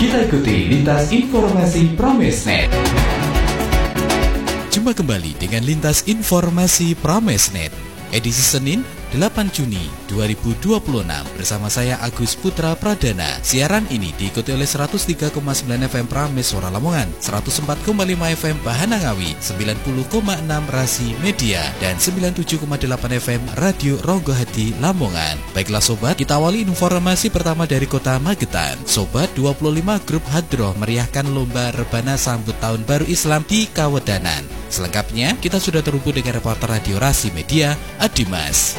Kita ikuti lintas informasi Pramesnet. Jumpa kembali dengan lintas informasi Pramesnet, edisi Senin 8 Juni 2026 bersama saya Agus Putra Pradana. Siaran ini diikuti oleh 103,9 FM Prames Suara Lamongan, 104,5 FM Bahana Ngawi, 90,6 Rasi Media, dan 97,8 FM Radio Rogohati Lamongan. Baiklah sobat, kita awali informasi pertama dari Kota Magetan. Sobat, 25 grup hadroh meriahkan lomba rebana sambut tahun baru Islam di Kawedanan. Selengkapnya, kita sudah terhubung dengan reporter Radio Rasi Media, Adimas.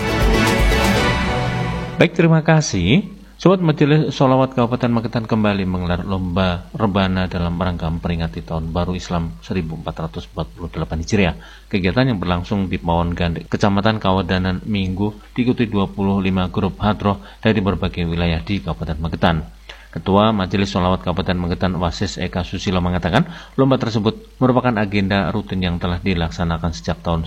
Baik, terima kasih. Sobat, Majelis Sholawat Kabupaten Magetan kembali menggelar lomba rebana dalam rangka memperingati Tahun Baru Islam 1448 Hijriah. Kegiatan yang berlangsung di Pawon Gandek, Kecamatan Kawedanan Minggu, diikuti 25 grup hadroh dari berbagai wilayah di Kabupaten Magetan. Ketua Majelis Sholawat Kabupaten Magetan Wasis Eka Susilo mengatakan lomba tersebut merupakan agenda rutin yang telah dilaksanakan sejak tahun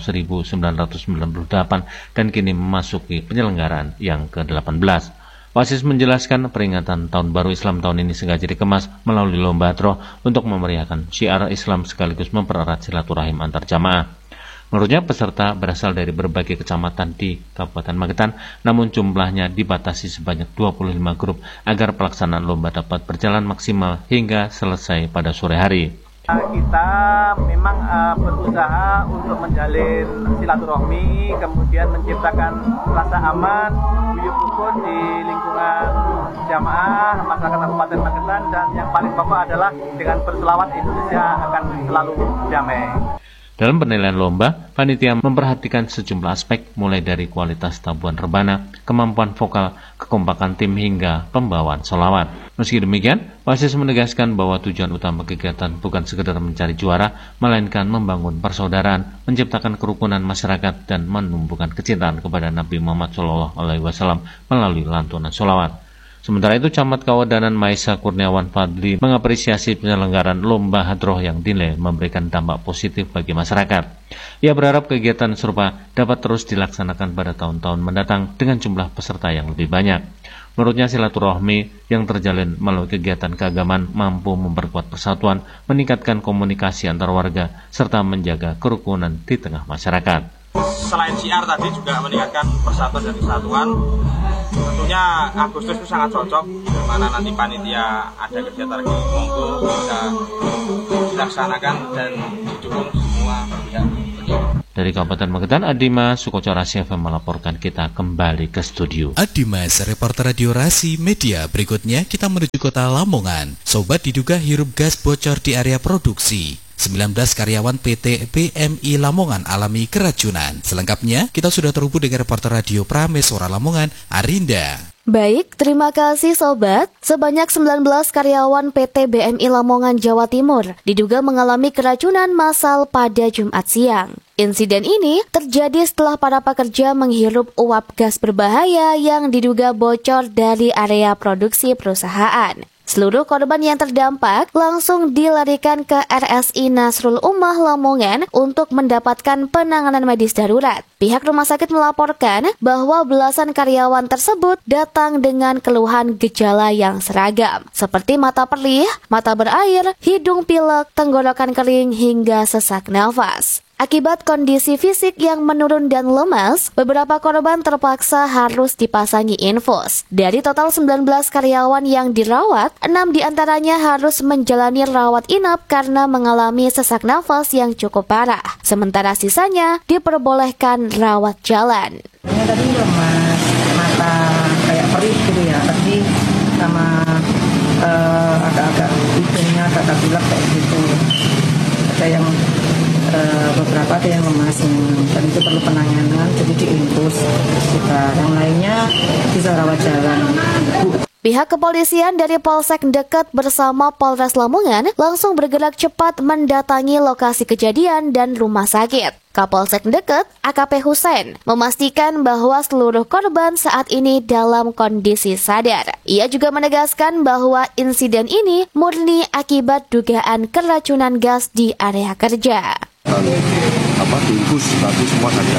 1998 dan kini memasuki penyelenggaraan yang ke-18. Wasis menjelaskan peringatan Tahun Baru Islam tahun ini sengaja dikemas melalui lomba hadroh untuk memeriahkan syiar Islam sekaligus mempererat silaturahim antar jamaah. Menurutnya peserta berasal dari berbagai kecamatan di Kabupaten Magetan, namun jumlahnya dibatasi sebanyak 25 grup agar pelaksanaan lomba dapat berjalan maksimal hingga selesai pada sore hari. Kita memang berusaha untuk menjalin silaturahmi, kemudian menciptakan rasa aman, guyub rukun di lingkungan jamaah masyarakat Kabupaten Magetan, dan yang paling pokok adalah dengan berselawat Indonesia akan selalu damai. Dalam penilaian lomba, panitia memperhatikan sejumlah aspek mulai dari kualitas tabuhan rebana, kemampuan vokal, kekompakan tim hingga pembawaan sholawat. Meski demikian, Wasis menegaskan bahwa tujuan utama kegiatan bukan sekedar mencari juara, melainkan membangun persaudaraan, menciptakan kerukunan masyarakat dan menumbuhkan kecintaan kepada Nabi Muhammad SAW melalui lantunan sholawat. Sementara itu, Camat Kawedanan Maisa Kurniawan Fadli mengapresiasi penyelenggaraan lomba hadroh yang dinilai memberikan dampak positif bagi masyarakat. Ia berharap kegiatan serupa dapat terus dilaksanakan pada tahun-tahun mendatang dengan jumlah peserta yang lebih banyak. Menurutnya, silaturahmi yang terjalin melalui kegiatan keagamaan mampu memperkuat persatuan, meningkatkan komunikasi antar warga, serta menjaga kerukunan di tengah masyarakat. Selain syiar tadi juga meningkatkan persatuan dan kesatuan. Tentunya Agustus itu sangat cocok, di mana nanti panitia ada kegiatan lagi ngumpul bisa dilaksanakan dan didukung semua pihak. Dari Kabupaten Magetan, Adimas Sukoco Rasi FM melaporkan. Kita kembali ke studio. Adimas, reporter Radio Rasi Media. Berikutnya kita menuju Kota Lamongan. Sobat, diduga hirup gas bocor di area produksi. 19 karyawan PT PMI Lamongan alami keracunan. Selengkapnya, kita sudah terhubung dengan reporter Radio Prames Suara Lamongan, Arinda. Baik, terima kasih Sobat. Sebanyak 19 karyawan PT BMI Lamongan, Jawa Timur diduga mengalami keracunan massal pada Jumat siang. Insiden ini terjadi setelah para pekerja menghirup uap gas berbahaya yang diduga bocor dari area produksi perusahaan. Seluruh korban yang terdampak langsung dilarikan ke RSI Nasrul Ummah Lamongan untuk mendapatkan penanganan medis darurat. Pihak rumah sakit melaporkan bahwa belasan karyawan tersebut datang dengan keluhan gejala yang seragam, seperti mata perih, mata berair, hidung pilek, tenggorokan kering, hingga sesak nafas. Akibat kondisi fisik yang menurun dan lemas, beberapa korban terpaksa harus dipasangi infus. Dari total 19 karyawan yang dirawat, 6 diantaranya harus menjalani rawat inap karena mengalami sesak nafas yang cukup parah. Sementara sisanya diperbolehkan rawat jalan. Ini tadi lemas, mata kayak perih gitu ya, tadi sama agak-agak hidungnya agak pilek kayak gitu. Ada yang beberapa ada yang lemas dan itu perlu penanganan, jadi diinfus kita. Yang lainnya bisa rawat jalan. Pihak kepolisian dari Polsek Deket bersama Polres Lamongan langsung bergerak cepat mendatangi lokasi kejadian dan rumah sakit. Kapolsek Deket, AKP Hussein, memastikan bahwa seluruh korban saat ini dalam kondisi sadar. Ia juga menegaskan bahwa insiden ini murni akibat dugaan keracunan gas di area kerja. Diinfus tapi semua ada.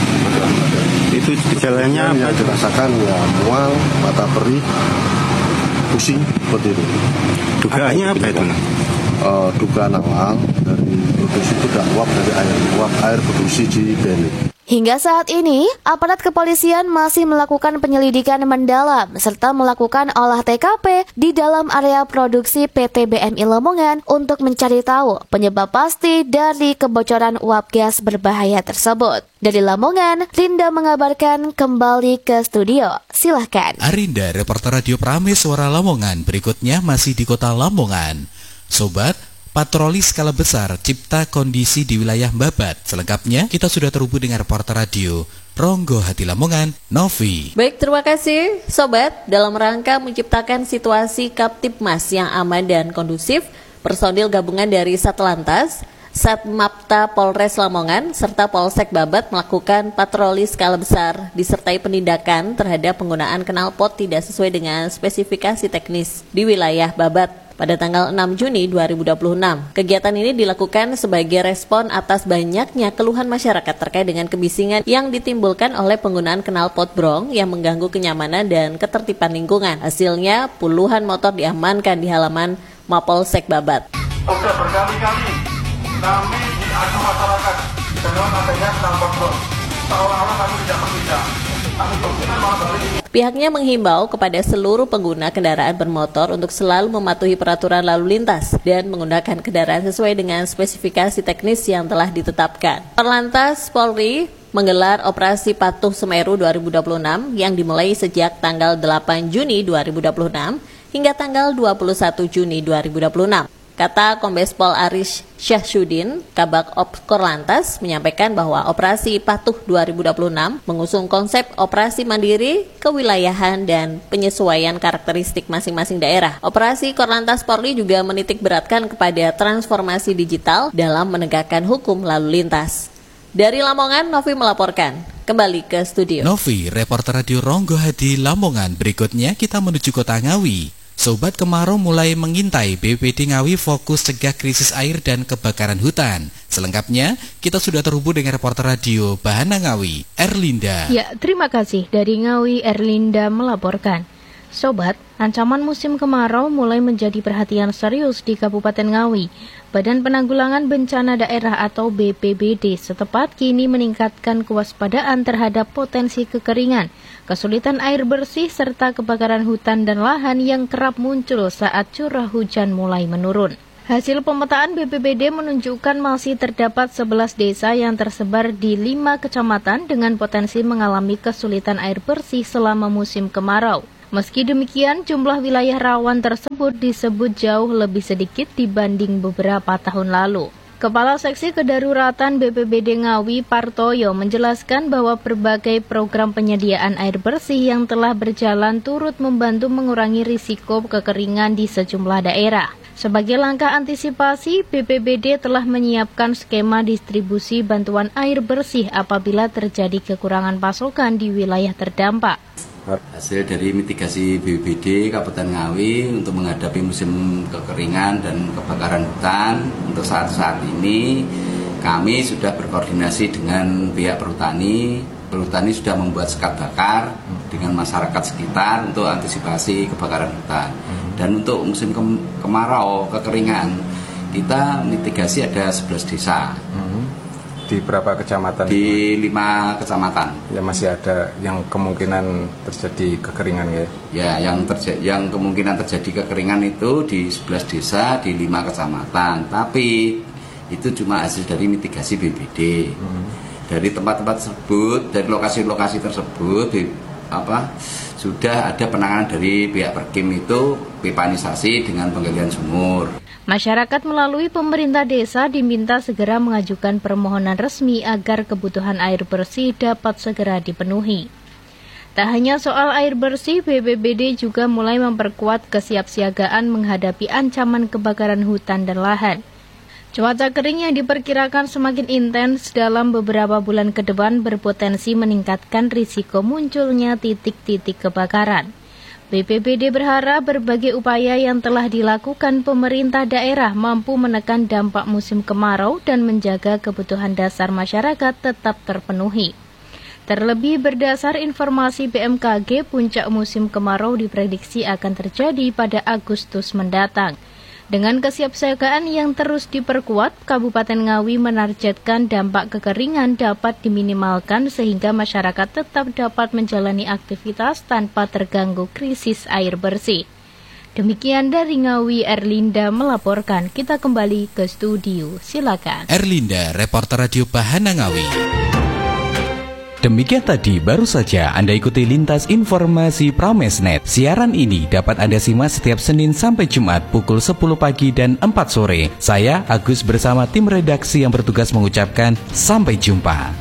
Itu gejalanya yang dirasakan ya mual, mata perih, pusing seperti itu. Dugaannya apa itu? Dugaan awal dari produksi itu udah uap dari air produksi di Beli. Hingga saat ini, aparat kepolisian masih melakukan penyelidikan mendalam serta melakukan olah TKP di dalam area produksi PT BMI Lamongan untuk mencari tahu penyebab pasti dari kebocoran uap gas berbahaya tersebut. Dari Lamongan, Rinda mengabarkan kembali ke studio. Silahkan. Arinda, reporter Radio Prames Suara Lamongan. Berikutnya masih di kota Lamongan. Sobat, patroli skala besar cipta kondisi di wilayah Babat. Selengkapnya kita sudah terhubung dengan reporter radio Ronggo Hati Lamongan, Novi. Baik, terima kasih Sobat. Dalam rangka menciptakan situasi Kaptipmas yang aman dan kondusif, personil gabungan dari Satlantas, Satmapta Polres Lamongan, serta Polsek Babat melakukan patroli skala besar disertai penindakan terhadap penggunaan knalpot tidak sesuai dengan spesifikasi teknis di wilayah Babat pada tanggal 6 Juni 2026. Kegiatan ini dilakukan sebagai respon atas banyaknya keluhan masyarakat terkait dengan kebisingan yang ditimbulkan oleh penggunaan knalpot brong yang mengganggu kenyamanan dan ketertiban lingkungan. Hasilnya, puluhan motor diamankan di halaman Mapolsek Babat. Sudah berkali-kali kami diadu masyarakat dengan adanya knalpot brong. Seolah-olah kami tidak berpihak. Pihaknya menghimbau kepada seluruh pengguna kendaraan bermotor untuk selalu mematuhi peraturan lalu lintas dan menggunakan kendaraan sesuai dengan spesifikasi teknis yang telah ditetapkan. Perlantas Polri menggelar Operasi Patuh Semeru 2026 yang dimulai sejak tanggal 8 Juni 2026 hingga tanggal 21 Juni 2026. Kata Kombes Pol Aris Syahsudin, Kabak Ops Korlantas, menyampaikan bahwa Operasi Patuh 2026 mengusung konsep operasi mandiri, kewilayahan, dan penyesuaian karakteristik masing-masing daerah. Operasi Korlantas Polri juga menitik beratkan kepada transformasi digital dalam menegakkan hukum lalu lintas. Dari Lamongan, Novi melaporkan. Kembali ke studio. Novi, reporter radio Ronggo Hadi Lamongan. Berikutnya kita menuju kota Ngawi. Sobat kemarau mulai mengintai BPBD Ngawi fokus cegah krisis air dan kebakaran hutan. Selengkapnya, kita sudah terhubung dengan reporter radio Bahana Ngawi, Erlinda. Ya, terima kasih. Dari Ngawi, Erlinda melaporkan. Sobat, ancaman musim kemarau mulai menjadi perhatian serius di Kabupaten Ngawi. Badan Penanggulangan Bencana Daerah atau BPBD setempat kini meningkatkan kewaspadaan terhadap potensi kekeringan, kesulitan air bersih, serta kebakaran hutan dan lahan yang kerap muncul saat curah hujan mulai menurun. Hasil pemetaan BPBD menunjukkan masih terdapat 11 desa yang tersebar di 5 kecamatan dengan potensi mengalami kesulitan air bersih selama musim kemarau. Meski demikian, jumlah wilayah rawan tersebut disebut jauh lebih sedikit dibanding beberapa tahun lalu. Kepala Seksi Kedaruratan BPBD Ngawi, Partoyo, menjelaskan bahwa berbagai program penyediaan air bersih yang telah berjalan turut membantu mengurangi risiko kekeringan di sejumlah daerah. Sebagai langkah antisipasi, BPBD telah menyiapkan skema distribusi bantuan air bersih apabila terjadi kekurangan pasokan di wilayah terdampak. Hasil dari mitigasi BPBD Kabupaten Ngawi untuk menghadapi musim kekeringan dan kebakaran hutan, untuk saat ini kami sudah berkoordinasi dengan pihak perhutani. Perhutani sudah membuat sekat bakar dengan masyarakat sekitar untuk antisipasi kebakaran hutan. Dan untuk musim kemarau kekeringan, kita mitigasi ada 11 desa. Di berapa kecamatan? Di 5 kecamatan. Ya, masih ada yang kemungkinan terjadi kekeringan ya? Ya, yang kemungkinan terjadi kekeringan itu di 11 desa di 5 kecamatan. Tapi itu cuma hasil dari mitigasi BPBD. Dari tempat-tempat tersebut, dari lokasi-lokasi tersebut, sudah ada penanganan dari pihak Perkim itu pipanisasi dengan penggalian sumur. Masyarakat melalui pemerintah desa diminta segera mengajukan permohonan resmi agar kebutuhan air bersih dapat segera dipenuhi. Tak hanya soal air bersih, BPBD juga mulai memperkuat kesiapsiagaan menghadapi ancaman kebakaran hutan dan lahan. Cuaca kering yang diperkirakan semakin intens dalam beberapa bulan ke depan berpotensi meningkatkan risiko munculnya titik-titik kebakaran. BPBD berharap berbagai upaya yang telah dilakukan pemerintah daerah mampu menekan dampak musim kemarau dan menjaga kebutuhan dasar masyarakat tetap terpenuhi. Terlebih berdasar informasi BMKG, puncak musim kemarau diprediksi akan terjadi pada Agustus mendatang. Dengan kesiapsiagaan yang terus diperkuat, Kabupaten Ngawi menargetkan dampak kekeringan dapat diminimalkan sehingga masyarakat tetap dapat menjalani aktivitas tanpa terganggu krisis air bersih. Demikian dari Ngawi, Erlinda melaporkan. Kita kembali ke studio. Silakan. Erlinda, reporter Radio Bahana Ngawi. Demikian tadi baru saja Anda ikuti Lintas Informasi Pramesnet. Siaran ini dapat Anda simak setiap Senin sampai Jumat pukul 10 pagi dan 4 sore. Saya Agus bersama tim redaksi yang bertugas mengucapkan sampai jumpa.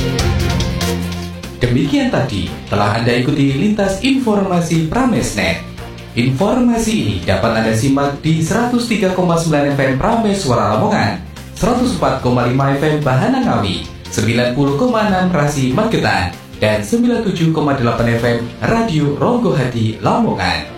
Demikian tadi telah Anda ikuti Lintas Informasi Pramesnet. Informasi ini dapat Anda simak di 103,9 FM Prames Suara Lamongan, 104,5 FM Bahana Ngawi, 90,6 Rasi Magetan, dan 97,8 FM Radio Ronggo Hadi Lamongan.